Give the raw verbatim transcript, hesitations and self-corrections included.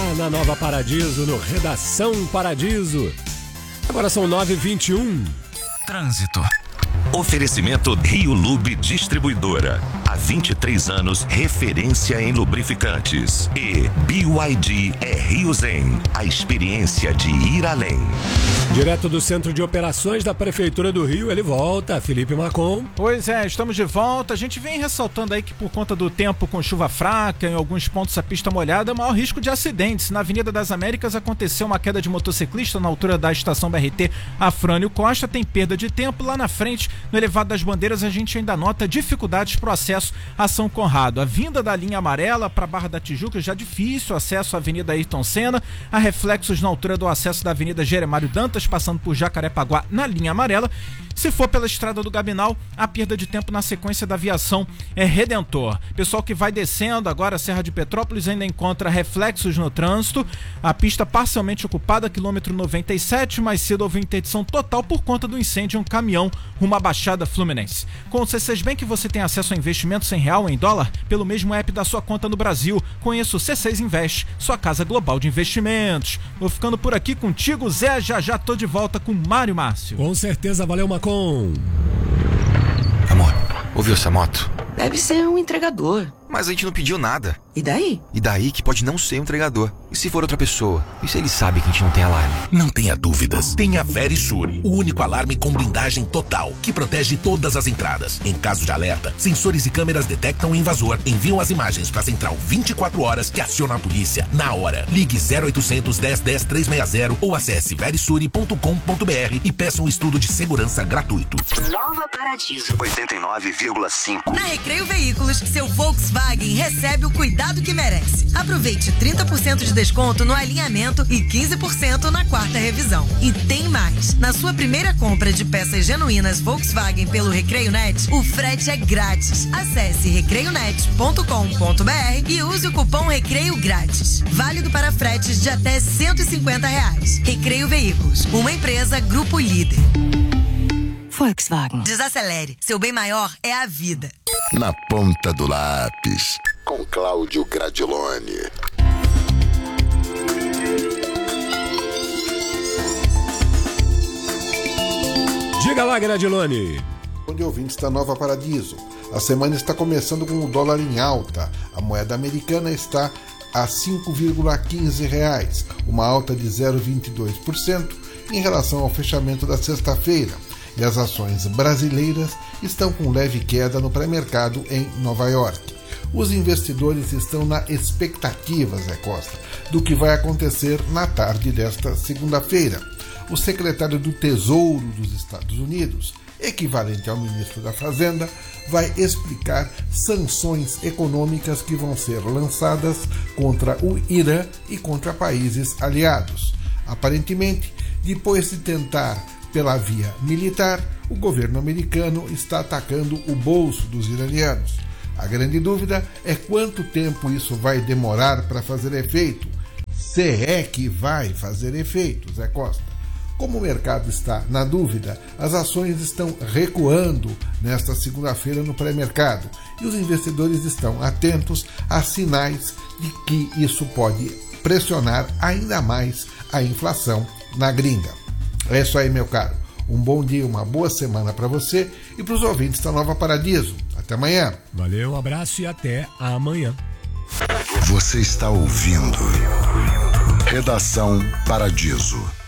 na Nova Paradiso, no Redação Paradiso. Agora são nove e vinte e um. Trânsito. Oferecimento Rio Lube Distribuidora. Há vinte e três anos, referência em lubrificantes. E B Y D é Rio Zen, a experiência de ir além. Direto do Centro de Operações da Prefeitura do Rio, ele volta, Felipe Macon. Pois é, estamos de volta. A gente vem ressaltando aí que por conta do tempo com chuva fraca, em alguns pontos a pista molhada, maior risco de acidentes. Na Avenida das Américas aconteceu uma queda de motociclista na altura da estação B R T Afrânio Costa, tem perda de tempo. Lá na frente, no elevado das Bandeiras, a gente ainda nota dificuldades para o acesso a São Conrado. A vinda da linha amarela para Barra da Tijuca já difícil, acesso à Avenida Ayrton Senna, há reflexos na altura do acesso da Avenida Jeremário Dantas, passando por Jacarepaguá na linha amarela. Se for pela estrada do Gabinal, a perda de tempo na sequência da viação é Redentor. Pessoal que vai descendo agora a Serra de Petrópolis ainda encontra reflexos no trânsito. A pista parcialmente ocupada, quilômetro noventa e sete, mais cedo houve interdição total por conta do incêndio em um caminhão rumo à Baixada Fluminense. Com o C seis Bank você tem acesso a investimentos em real ou em dólar pelo mesmo app da sua conta no Brasil. Conheça o C seis Invest, sua casa global de investimentos. Vou ficando por aqui contigo, Zé. Já já tô de volta com Mário Márcio. Com certeza, valeu, Macon. Amor, ouviu essa moto? Deve ser um entregador. Mas a gente não pediu nada. E daí? E daí que pode não ser um entregador. E se for outra pessoa? E se ele sabe que a gente não tem alarme? Não tenha dúvidas. Tenha Verisure, o único alarme com blindagem total, que protege todas as entradas. Em caso de alerta, sensores e câmeras detectam o invasor, enviam as imagens para a central vinte e quatro horas que aciona a polícia na hora. Ligue zero oitocentos, dez, dez, trezentos e sessenta ou acesse verisure ponto com ponto br e peça um estudo de segurança gratuito. Nova Paradiso oitenta e nove vírgula cinco. Na Recreio Veículos, seu Volkswagen recebe o cuidado que merece. Aproveite trinta por cento de desconto no alinhamento e quinze por cento na quarta revisão. E tem mais. Na sua primeira compra de peças genuínas Volkswagen pelo Recreio Net, o frete é grátis. Acesse recreio net ponto com ponto br e use o cupom Recreio Grátis. Válido para fretes de até cento e cinquenta reais. Recreio Veículos, uma empresa Grupo Líder. Volkswagen. Desacelere. Seu bem maior é a vida. Na ponta do lápis, com Cláudio Gradiloni. Diga lá, Gradiloni. Bom dia, ouvintes da Nova Paradiso. A semana está começando com o dólar em alta. A moeda americana está a cinco vírgula quinze reais, uma alta de zero vírgula vinte e dois por cento em relação ao fechamento da sexta-feira. E as ações brasileiras estão com leve queda no pré-mercado em Nova York. Os investidores estão na expectativa, Zé Costa, do que vai acontecer na tarde desta segunda-feira. O secretário do Tesouro dos Estados Unidos, equivalente ao ministro da Fazenda, vai explicar sanções econômicas que vão ser lançadas contra o Irã e contra países aliados. Aparentemente, depois de tentar pela via militar, o governo americano está atacando o bolso dos iranianos. A grande dúvida é quanto tempo isso vai demorar para fazer efeito. Se é que vai fazer efeito, Zé Costa. Como o mercado está na dúvida, as ações estão recuando nesta segunda-feira no pré-mercado e os investidores estão atentos a sinais de que isso pode pressionar ainda mais a inflação na gringa. É isso aí, meu caro. Um bom dia, uma boa semana para você e para os ouvintes da Nova Paradiso. Até amanhã. Valeu, um abraço e até amanhã. Você está ouvindo Redação Paradiso.